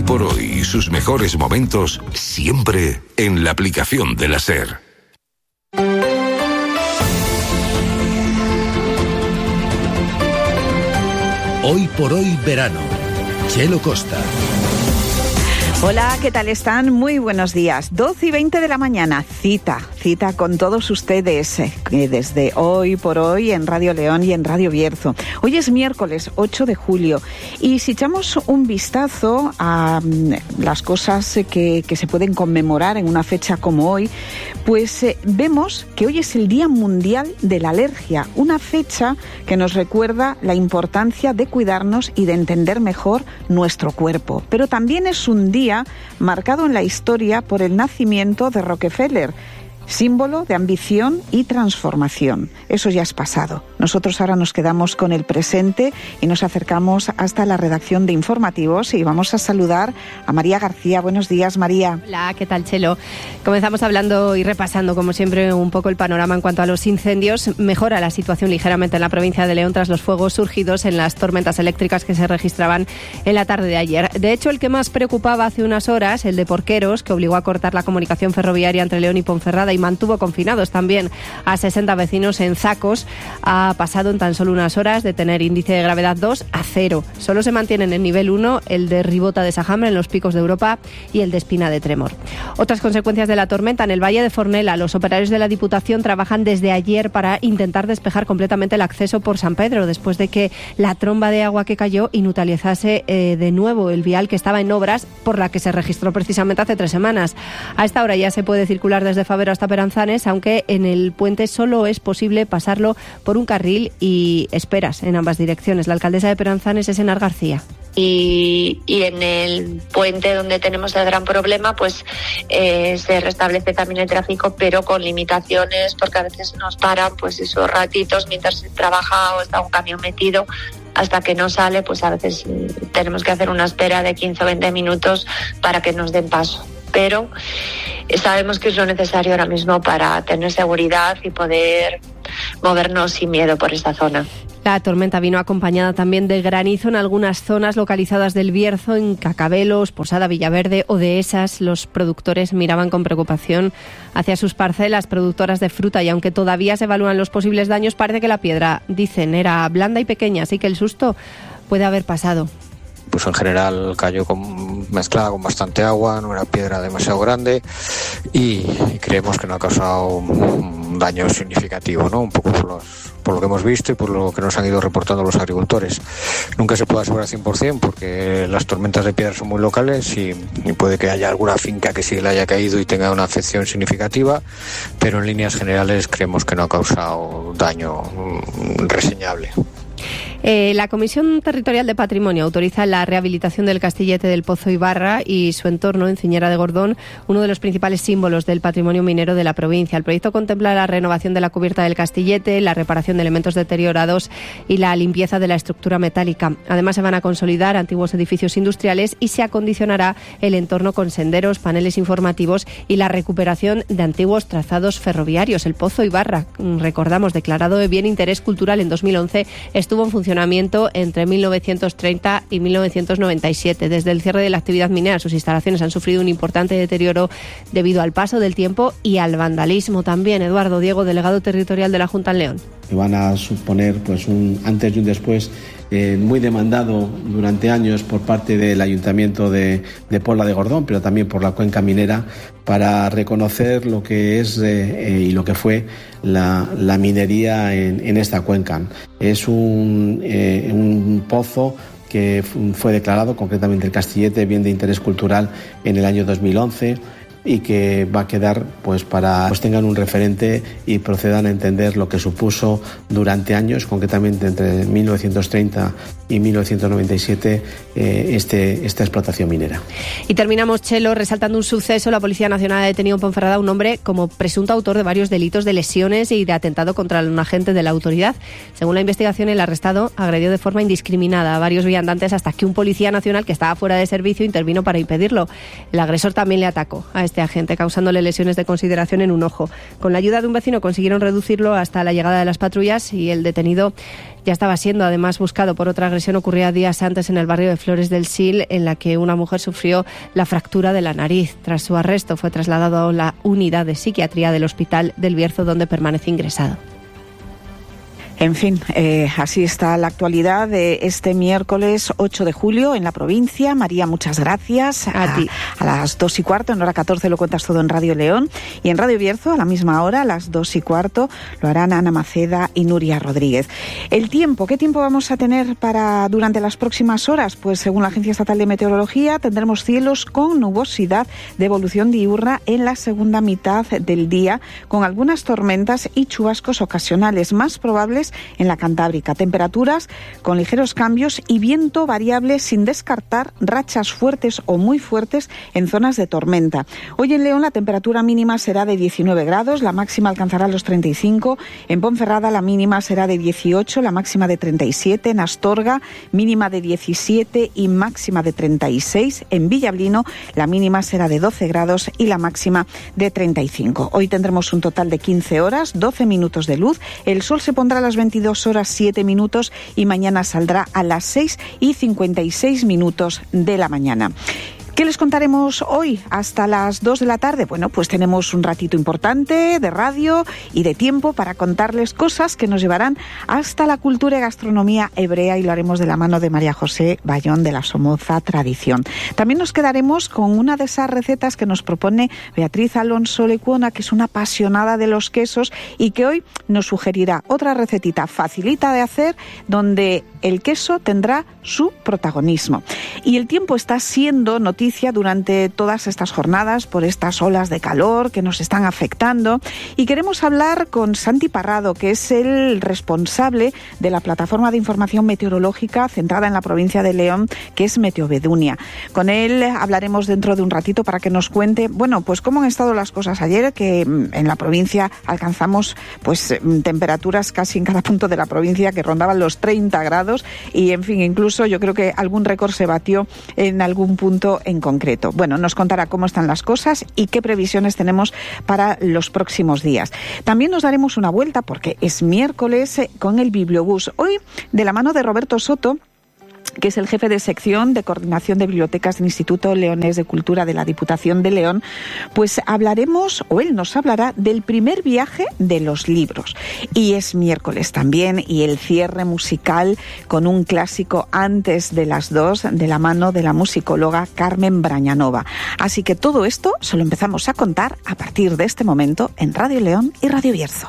por hoy y sus mejores momentos siempre en la aplicación de la SER. Hoy por hoy verano. Chelo Costa. Hola, ¿qué tal están? Muy buenos días. 12:20 de la mañana, cita con todos ustedes desde Hoy por Hoy en Radio León y en Radio Bierzo. Hoy es miércoles 8 de julio y si echamos un vistazo a las cosas que se pueden conmemorar en una fecha como hoy, pues vemos que hoy es el Día Mundial de la Alergia, una fecha que nos recuerda la importancia de cuidarnos y de entender mejor nuestro cuerpo. Pero también es un día marcado en la historia por el nacimiento de Rockefeller, símbolo de ambición y transformación. Eso ya es pasado. Nosotros ahora nos quedamos con el presente y nos acercamos hasta la redacción de informativos y vamos a saludar a María García. Buenos días, María. Hola, ¿qué tal, Chelo? Comenzamos hablando y repasando, como siempre, un poco el panorama en cuanto a los incendios. Mejora la situación ligeramente en la provincia de León tras los fuegos surgidos en las tormentas eléctricas que se registraban en la tarde de ayer. De hecho, el que más preocupaba hace unas horas, el de Porqueros, que obligó a cortar la comunicación ferroviaria entre León y Ponferrada y mantuvo confinados también a 60 vecinos en Zacos, ha pasado en tan solo unas horas de tener índice de gravedad 2 a 0. Solo se mantienen en nivel 1 el de Ribota de Sajambre en los Picos de Europa y el de Espina de Tremor. Otras consecuencias de la tormenta en el Valle de Fornela. Los operarios de la Diputación trabajan desde ayer para intentar despejar completamente el acceso por San Pedro, después de que la tromba de agua que cayó inutilicase de nuevo el vial que estaba en obras, por la que se registró precisamente hace 3 semanas. A esta hora ya se puede circular desde Favero hasta Peranzanes, aunque en el puente solo es posible pasarlo por un carril y esperas en ambas direcciones. La alcaldesa de Peranzanes es Enar García. Y en el puente donde tenemos el gran problema, pues se restablece también el tráfico, pero con limitaciones, porque a veces nos paran pues esos ratitos mientras se trabaja o está un camión metido. Hasta que no sale, pues a veces tenemos que hacer una espera de 15 o 20 minutos para que nos den paso. Pero sabemos que es lo necesario ahora mismo para tener seguridad y poder movernos sin miedo por esta zona. La tormenta vino acompañada también de granizo en algunas zonas localizadas del Bierzo, en Cacabelos, Posada, Villaverde o Dehesas. Los productores miraban con preocupación hacia sus parcelas productoras de fruta y aunque todavía se evalúan los posibles daños, parece que la piedra, dicen, era blanda y pequeña, así que el susto puede haber pasado. Pues en general cayó mezclada con bastante agua, no era piedra demasiado grande y creemos que no ha causado un daño significativo, ¿no? Un poco por lo que hemos visto y por lo que nos han ido reportando los agricultores. Nunca se puede asegurar 100% porque las tormentas de piedra son muy locales y puede que haya alguna finca que sí le haya caído y tenga una afección significativa, pero en líneas generales creemos que no ha causado daño reseñable. La Comisión Territorial de Patrimonio autoriza la rehabilitación del Castillete del Pozo Ibarra y su entorno en Ciñera de Gordón, uno de los principales símbolos del patrimonio minero de la provincia. El proyecto contempla la renovación de la cubierta del Castillete, la reparación de elementos deteriorados y la limpieza de la estructura metálica. Además, se van a consolidar antiguos edificios industriales y se acondicionará el entorno con senderos, paneles informativos y la recuperación de antiguos trazados ferroviarios. El Pozo Ibarra, recordamos, declarado de bien interés cultural en 2011, estuvo en funcionamiento entre 1930 y 1997. Desde el cierre de la actividad minera, sus instalaciones han sufrido un importante deterioro debido al paso del tiempo y al vandalismo también. Eduardo Diego, delegado territorial de la Junta en León. Van a suponer pues un antes y un después muy demandado durante años por parte del Ayuntamiento de Puebla de Gordón, pero también por la cuenca minera, para reconocer lo que es y lo que fue la minería en esta cuenca. Es un pozo que fue declarado, concretamente el Castillete, bien de interés cultural en el año 2011, y que va a quedar pues para que tengan un referente y procedan a entender lo que supuso durante años, concretamente entre 1930 y 1997, esta explotación minera. Y terminamos, Chelo, resaltando un suceso. La Policía Nacional ha detenido en Ponferrada a un hombre como presunto autor de varios delitos de lesiones y de atentado contra un agente de la autoridad. Según la investigación, el arrestado agredió de forma indiscriminada a varios viandantes hasta que un policía nacional que estaba fuera de servicio intervino para impedirlo. El agresor también le atacó a este este agente, causándole lesiones de consideración en un ojo. Con la ayuda de un vecino consiguieron reducirlo hasta la llegada de las patrullas y el detenido ya estaba siendo además buscado por otra agresión ocurrida días antes en el barrio de Flores del Sil, en la que una mujer sufrió la fractura de la nariz. Tras su arresto fue trasladado a la unidad de psiquiatría del Hospital del Bierzo, donde permanece ingresado. En fin, así está la actualidad de este miércoles 8 de julio en la provincia. María, muchas gracias. A ti. A las 2:15, en hora 14, lo cuentas todo en Radio León. Y en Radio Bierzo, a la misma hora, a las 2:15, lo harán Ana Maceda y Nuria Rodríguez. El tiempo, ¿qué tiempo vamos a tener durante las próximas horas? Pues según la Agencia Estatal de Meteorología, tendremos cielos con nubosidad de evolución diurna en la segunda mitad del día, con algunas tormentas y chubascos ocasionales más probables en la Cantábrica. Temperaturas con ligeros cambios y viento variable, sin descartar rachas fuertes o muy fuertes en zonas de tormenta. Hoy en León la temperatura mínima será de 19 grados, la máxima alcanzará los 35. En Ponferrada la mínima será de 18, la máxima de 37. En Astorga mínima de 17 y máxima de 36. En Villablino la mínima será de 12 grados y la máxima de 35. Hoy tendremos un total de 15 horas, 12 minutos de luz. El sol se pondrá a las 22 horas 7 minutos y mañana saldrá a las 6:56 de la mañana. ¿Qué les contaremos hoy hasta las 2 de la tarde? Bueno, pues tenemos un ratito importante de radio y de tiempo para contarles cosas que nos llevarán hasta la cultura y gastronomía hebrea, y lo haremos de la mano de María José Bayón de la Somoza Tradición. También nos quedaremos con una de esas recetas que nos propone Beatriz Alonso Lecuona, que es una apasionada de los quesos y que hoy nos sugerirá otra recetita facilita de hacer donde el queso tendrá su protagonismo. Y el tiempo está siendo noticia durante todas estas jornadas por estas olas de calor que nos están afectando, y queremos hablar con Santi Parrado, que es el responsable de la plataforma de información meteorológica centrada en la provincia de León, que es Meteovedunia. Con él hablaremos dentro de un ratito para que nos cuente, bueno, pues cómo han estado las cosas ayer, que en la provincia alcanzamos pues temperaturas casi en cada punto de la provincia que rondaban los 30 grados y, en fin, incluso yo creo que algún récord se batió en algún punto en concreto. Bueno, nos contará cómo están las cosas y qué previsiones tenemos para los próximos días. También nos daremos una vuelta, porque es miércoles, con el Bibliobús. Hoy, de la mano de Roberto Soto, que es el jefe de sección de coordinación de bibliotecas del Instituto Leonés de Cultura de la Diputación de León, pues hablaremos, o él nos hablará, del primer viaje de los libros. Y es miércoles también, y el cierre musical con un clásico antes de las 2, de la mano de la musicóloga Carmen Brañanova. Así que todo esto se lo empezamos a contar a partir de este momento en Radio León y Radio Bierzo.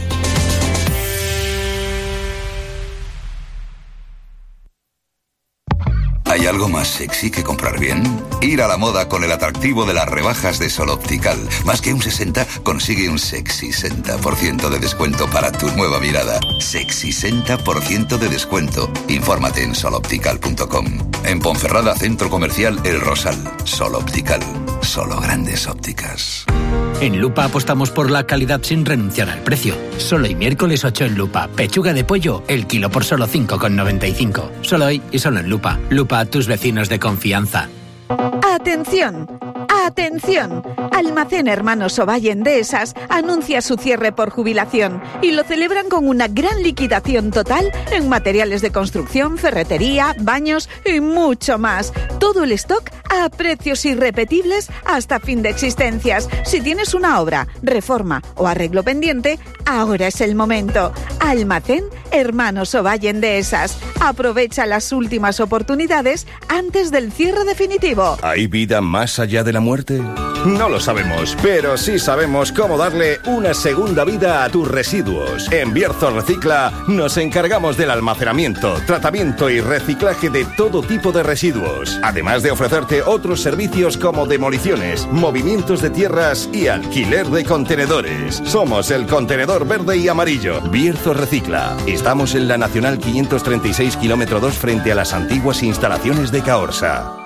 ¿Hay algo más sexy que comprar bien? Ir a la moda con el atractivo de las rebajas de Sol Optical. Más que un 60, consigue un sexy 60% de descuento para tu nueva mirada. Sexy 60% de descuento. Infórmate en soloptical.com. En Ponferrada, Centro Comercial El Rosal. Sol Optical. Solo grandes ópticas. En Lupa apostamos por la calidad sin renunciar al precio. Solo hoy miércoles 8 en Lupa. Pechuga de pollo, el kilo por solo 5,95. Solo hoy y solo en Lupa. Lupa, tus vecinos de confianza. ¡Atención! ¡Atención! Almacén Hermanos Ovalle Endesas anuncia su cierre por jubilación y lo celebran con una gran liquidación total en materiales de construcción, ferretería, baños y mucho más. Todo el stock a precios irrepetibles hasta fin de existencias. Si tienes una obra, reforma o arreglo pendiente, ahora es el momento. Almacén Hermanos Ovalle Endesas. Aprovecha las últimas oportunidades antes del cierre definitivo. ¿Hay vida más allá de la muerte? No lo sabemos, pero sí sabemos cómo darle una segunda vida a tus residuos. En Bierzo Recicla nos encargamos del almacenamiento, tratamiento y reciclaje de todo tipo de residuos, además de ofrecerte otros servicios como demoliciones, movimientos de tierras y alquiler de contenedores. Somos el contenedor verde y amarillo. Bierzo Recicla. Estamos en la Nacional 536 kilómetro 2 frente a las antiguas instalaciones de Caorsa.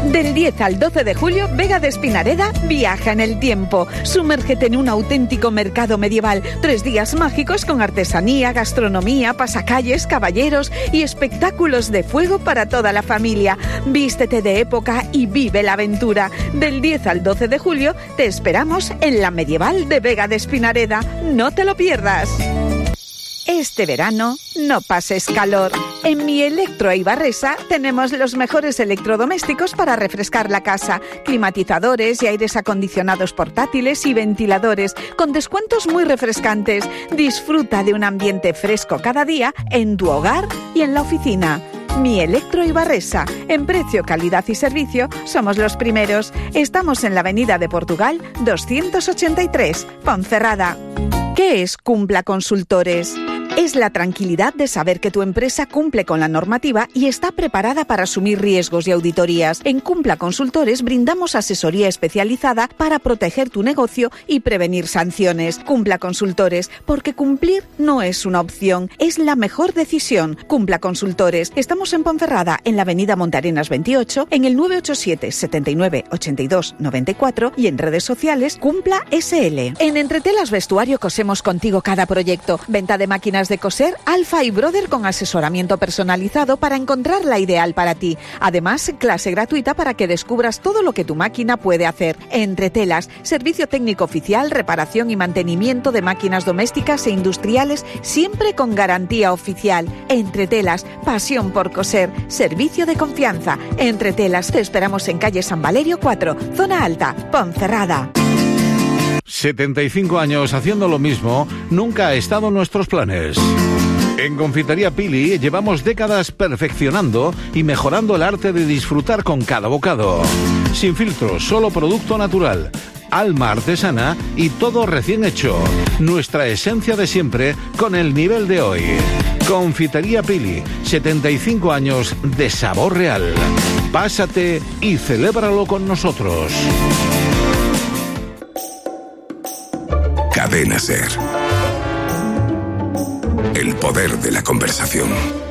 Del 10 al 12 de julio, Vega de Espinareda viaja en el tiempo. Sumérgete en un auténtico mercado medieval. 3 días mágicos con artesanía, gastronomía, pasacalles, caballeros y espectáculos de fuego para toda la familia. Vístete de época y vive la aventura. Del 10 al 12 de julio, te esperamos en la medieval de Vega de Espinareda. No te lo pierdas. Este verano no pases calor. En Mi Electro Ibarresa tenemos los mejores electrodomésticos para refrescar la casa. Climatizadores y aires acondicionados portátiles y ventiladores con descuentos muy refrescantes. Disfruta de un ambiente fresco cada día en tu hogar y en la oficina. Mi Electro Ibarresa. En precio, calidad y servicio somos los primeros. Estamos en la Avenida de Portugal 283, Ponferrada. ¿Qué es Cumpla Consultores? Es la tranquilidad de saber que tu empresa cumple con la normativa y está preparada para asumir riesgos y auditorías. En Cumpla Consultores brindamos asesoría especializada para proteger tu negocio y prevenir sanciones. Cumpla Consultores, porque cumplir no es una opción, es la mejor decisión. Cumpla Consultores. Estamos en Ponferrada, en la Avenida Montarenas 28, en el 987 79 82 94 y en redes sociales Cumpla SL. En Entretelas Vestuario cosemos contigo cada proyecto. Venta de máquinas de coser Alfa y Brother con asesoramiento personalizado para encontrar la ideal para ti. Además, clase gratuita para que descubras todo lo que tu máquina puede hacer. Entretelas, servicio técnico oficial, reparación y mantenimiento de máquinas domésticas e industriales, siempre con garantía oficial. Entretelas, pasión por coser, servicio de confianza. Entretelas, te esperamos en calle San Valerio 4, zona alta, Ponferrada. 75 años haciendo lo mismo nunca ha estado en nuestros planes. En Confitería Pili llevamos décadas perfeccionando y mejorando el arte de disfrutar con cada bocado. Sin filtros, solo producto natural, alma artesana y todo recién hecho. Nuestra esencia de siempre con el nivel de hoy. Confitería Pili, 75 años de sabor real. Pásate y celébralo con nosotros. Cadena SER. El poder de la conversación.